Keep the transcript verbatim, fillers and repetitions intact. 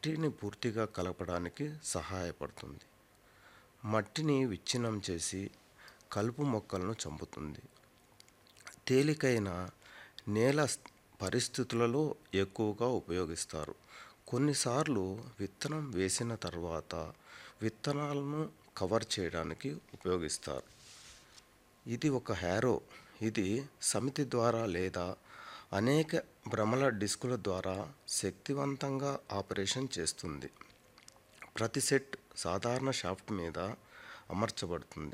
మట్టిని పూర్తిగా కలపడానికి సహాయపడుతుంది. మట్టిని విచ్ఛిన్నం చేసి కలుపు మొక్కలను చంపుతుంది. తేలికైన నేల స్- పరిస్థితులలో ఎక్కువగా ఉపయోగిస్తారు. కొన్నిసార్లు విత్తనం వేసిన తర్వాత విత్తనాలను కవర్ చేయడానికి ఉపయోగిస్తారు. ఇది ఒక హ్యారో. ఇది సమితి ద్వారా లేదా అనేక భ్రమల డిస్కుల ద్వారా శక్తివంతంగా ఆపరేషన్ చేస్తుంది. ప్రతి సెట్ సాధారణ షాఫ్ట్ మీద అమర్చబడుతుంది.